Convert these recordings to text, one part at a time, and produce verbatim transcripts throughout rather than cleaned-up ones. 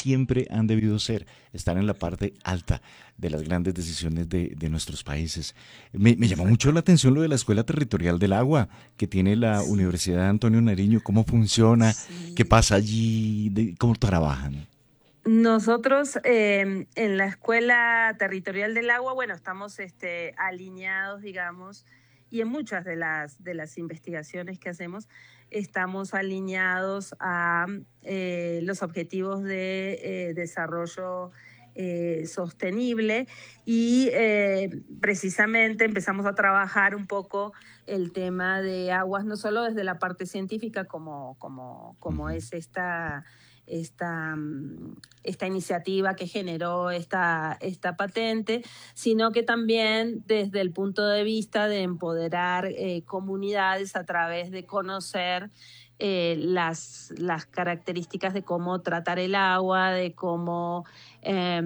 siempre han debido ser, estar en la parte alta de las grandes decisiones de, de nuestros países. Me, me llamó mucho Exacto. la atención lo de la Escuela Territorial del Agua que tiene la Sí, Universidad de Antonio Nariño. ¿Cómo funciona? ¿Qué sí. pasa allí? De- ¿Cómo trabajan? Nosotros eh, en la Escuela Territorial del Agua, bueno, estamos este, alineados, digamos, y en muchas de las, de las investigaciones que hacemos, estamos alineados a eh, los objetivos de eh, desarrollo eh, sostenible y eh, precisamente empezamos a trabajar un poco el tema de aguas, no solo desde la parte científica como, como, como Ujú. es esta esta, mm, esta iniciativa que generó esta, esta patente, sino que también desde el punto de vista de empoderar eh, comunidades a través de conocer eh, las, las características de cómo tratar el agua, de cómo, eh,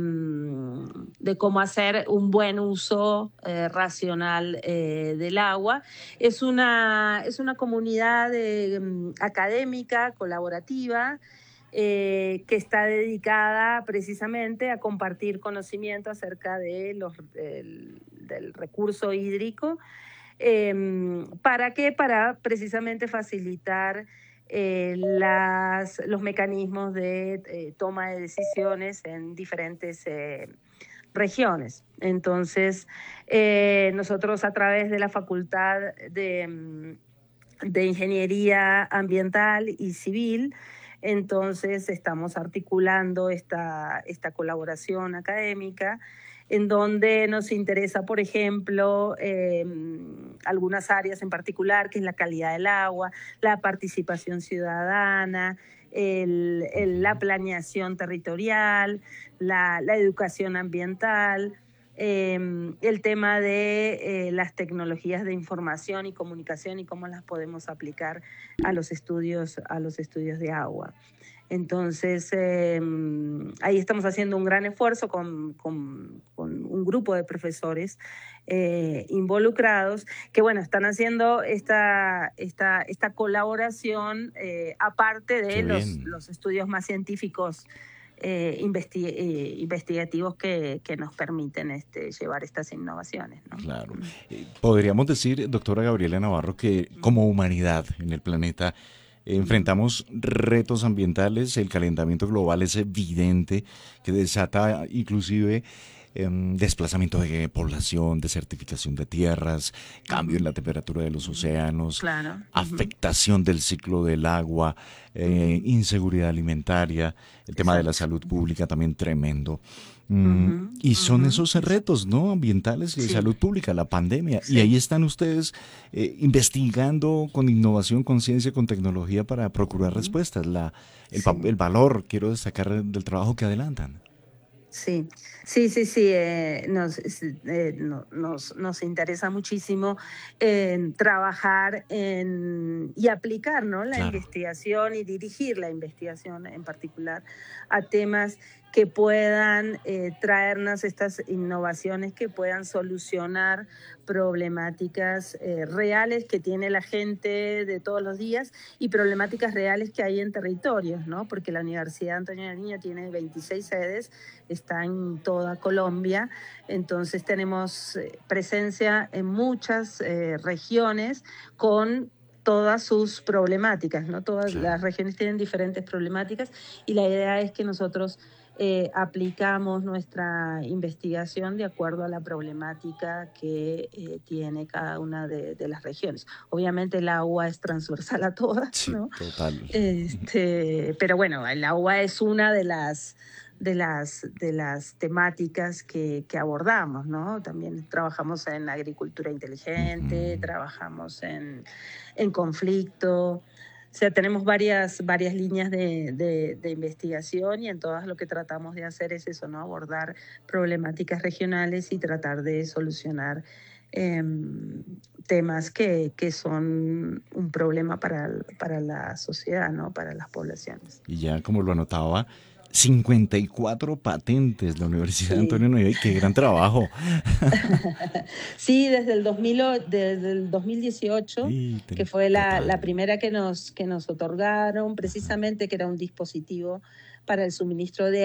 de cómo hacer un buen uso eh, racional eh, del agua. Es una, es una comunidad eh, académica, colaborativa, eh, que está dedicada precisamente a compartir conocimiento acerca de los, del, del recurso hídrico. Eh, ¿Para qué? Para precisamente facilitar eh, las, los mecanismos de eh, toma de decisiones en diferentes eh, regiones. Entonces, eh, nosotros a través de la Facultad de, de Ingeniería Ambiental y Civil, entonces estamos articulando esta, esta colaboración académica en donde nos interesa, por ejemplo, eh, algunas áreas en particular, que es la calidad del agua, la participación ciudadana, el, el, la Ujú. planeación territorial, la, la educación ambiental, eh, el tema de eh, las tecnologías de información y comunicación y cómo las podemos aplicar a los estudios, a los estudios de agua. Entonces, eh, ahí estamos haciendo un gran esfuerzo con, con, con un grupo de profesores eh, involucrados que, bueno, están haciendo esta, esta, esta colaboración eh, aparte de Qué los, bien. los estudios más científicos eh, investi eh, investigativos que, que, nos permiten este, llevar estas innovaciones, ¿no? Claro. Mm. Eh, podríamos decir, doctora Gabriela Navarro, que como humanidad en el planeta Mm. enfrentamos retos ambientales, el calentamiento global es evidente, que desata inclusive em, desplazamiento de población, desertificación de tierras, Uh cambio -huh. en la temperatura de los Uh -huh. océanos, Claro. Uh -huh. afectación del ciclo del agua, Uh eh, -huh. inseguridad alimentaria, el tema de la Exacto. salud Uh -huh. pública también tremendo. Uh Mm, -huh. y Uh son -huh. esos Exacto. retos, ¿no? Ambientales y de Sí, salud pública, la pandemia. Y sí, ahí están ustedes eh, investigando con innovación, con ciencia, con tecnología para uh procurar -huh. respuestas. La, el, pa- Sí. el valor, quiero destacar, del trabajo que adelantan. Sí, sí, sí, sí, eh, nos, eh, no, nos, nos interesa muchísimo eh, trabajar en, y aplicar, ¿no?, la Claro. investigación y dirigir la investigación en particular a temas que puedan eh, traernos estas innovaciones que puedan solucionar problemáticas eh, reales que tiene la gente de todos los días y problemáticas reales que hay en territorios, ¿no? Porque la Universidad Antonio Nariño tiene veintiséis sedes, está en toda Colombia, entonces tenemos presencia en muchas eh, regiones con todas sus problemáticas, ¿no? Todas Claro. las regiones tienen diferentes problemáticas y la idea es que nosotros eh, aplicamos nuestra investigación de acuerdo a la problemática que eh, tiene cada una de, de las regiones. Obviamente el agua es transversal a todas, Sí, ¿no? total. Este, pero bueno, el agua es una de las de las, de las temáticas que, que abordamos, ¿no? También trabajamos en agricultura inteligente, Ujú. trabajamos en, en conflicto, o sea, tenemos varias, varias líneas de, de, de investigación y en todas lo que tratamos de hacer es eso, ¿no? Abordar problemáticas regionales y tratar de solucionar eh, temas que, que son un problema para, para la sociedad, ¿no? Para las poblaciones. Y ya como lo anotaba, cincuenta y cuatro patentes la Universidad de Sí. Antonio Nariño. ¡Qué gran trabajo! Sí, desde el, dos mil, desde el dos mil dieciocho, Sí, que ten- fue la, total. la primera que nos, que nos otorgaron, precisamente que era un dispositivo para el suministro de